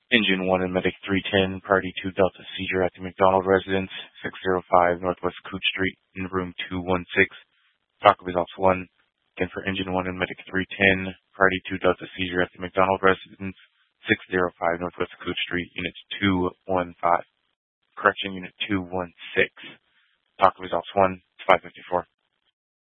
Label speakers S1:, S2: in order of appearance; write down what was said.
S1: Engine 1 and Medic 310, Priority 2 Delta seizure at the McDonald residence, 605 Northwest Cooch Street in room 216. Talk results 1. Again for Engine 1 and Medic 310, Priority 2 Delta seizure at the McDonald residence, 605 Northwest Cooch Street, Units 215. Correction, Unit 216. Talk results 1. It's 554.